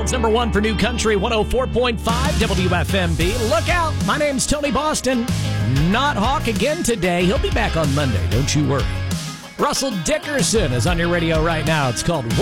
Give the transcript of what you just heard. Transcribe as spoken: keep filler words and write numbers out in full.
Bakersfield's number one for new country, one oh four point five W F M B. Look out. My name's Tony Boston. Not Hawk again today. He'll be back on Monday. Don't you worry. Russell Dickerson is on your radio right now. It's called